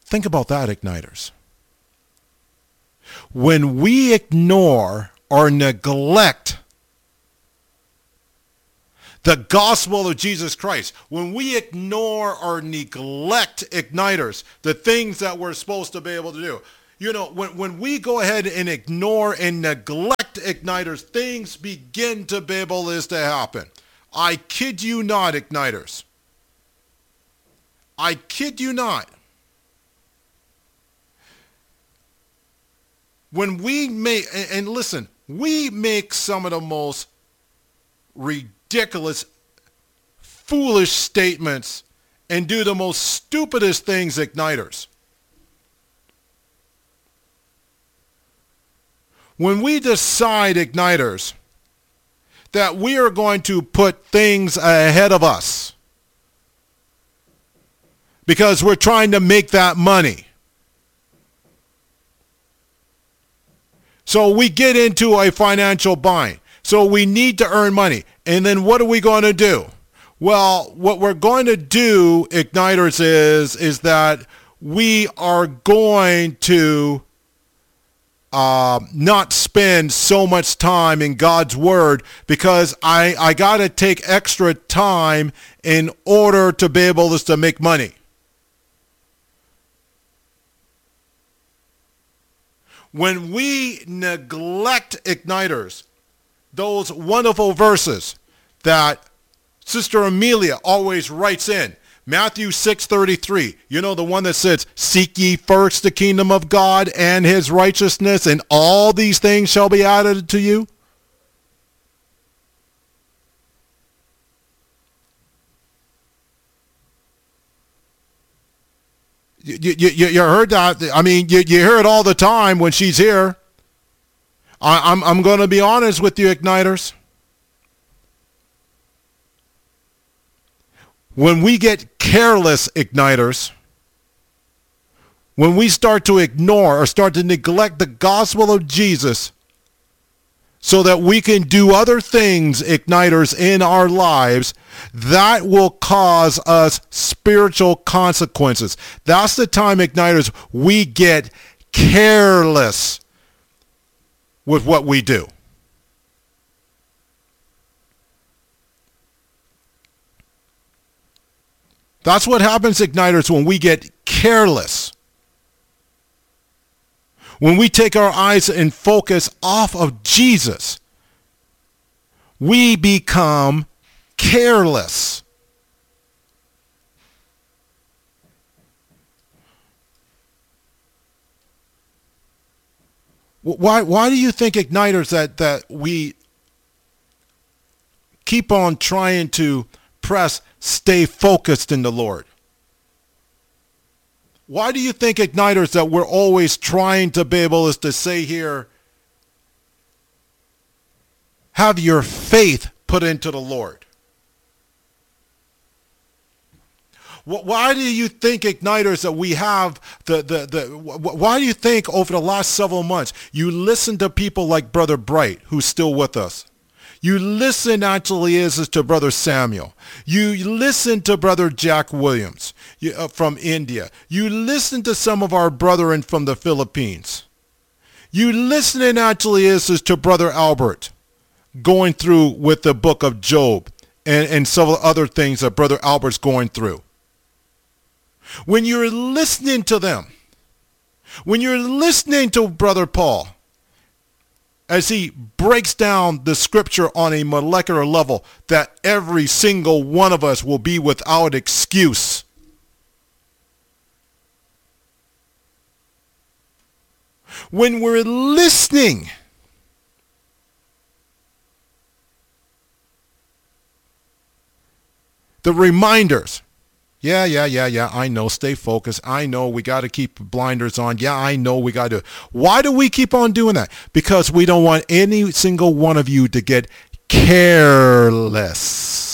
Think about that, igniters. When we ignore or neglect the gospel of Jesus Christ, when we ignore or neglect, igniters, the things that we're supposed to be able to do, when we go ahead and ignore and neglect, igniters, things begin to be able to happen. I kid you not, igniters. I kid you not. When we make, and listen, we make some of the most ridiculous, foolish statements and do the most stupidest things, igniters. When we decide, igniters, that we are going to put things ahead of us because we're trying to make that money. So we get into a financial bind. So we need to earn money. And then what are we going to do? Well, what we're going to do, igniters, is that we are going to not spend so much time in God's word because I got to take extra time in order to be able to make money. When we neglect, igniters, those wonderful verses that Sister Amelia always writes in, Matthew 6:33, the one that says, seek ye first the kingdom of God and his righteousness, and all these things shall be added to you. You heard that? I mean, you hear it all the time when she's here. I'm going to be honest with you, igniters. When we get careless, igniters, when we start to ignore or start to neglect the gospel of Jesus so that we can do other things, igniters, in our lives, that will cause us spiritual consequences. That's the time, igniters, we get careless with what we do. That's what happens, igniters, when we get careless. When we take our eyes and focus off of Jesus, we become careless. Why do you think, igniters, that we keep on trying to stay focused in the Lord? Why do you think, igniters, that we're always trying to be able to say here, have your faith put into the Lord? Why do you think, igniters, that we have why do you think over the last several months you listen to people like Brother Bright, who's still with us? You listen actually is to Brother Samuel. You listen to Brother Jack Williams from India. You listen to some of our brethren from the Philippines. You listening actually is to Brother Albert going through with the book of Job and several other things that Brother Albert's going through. When you're listening to them, when you're listening to Brother Paul, as he breaks down the scripture on a molecular level, that every single one of us will be without excuse. When we're listening, the reminders, yeah, I know, stay focused. I know we got to keep blinders on. Yeah, I know we got to. Why do we keep on doing that? Because we don't want any single one of you to get careless.